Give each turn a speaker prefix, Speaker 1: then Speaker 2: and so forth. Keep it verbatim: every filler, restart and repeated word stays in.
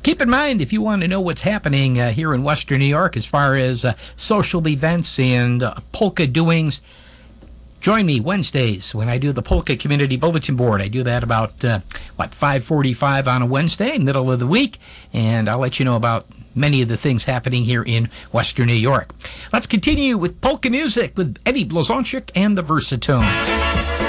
Speaker 1: Keep in mind, if you want to know what's happening uh, here in Western New York as far as uh, social events and uh, polka doings, join me Wednesdays when I do the Polka Community Bulletin Board. I do that about, uh, what, five forty-five on a Wednesday, middle of the week, and I'll let you know about many of the things happening here in Western New York. Let's continue with polka music with Eddie Blazonczyk and the Versatones.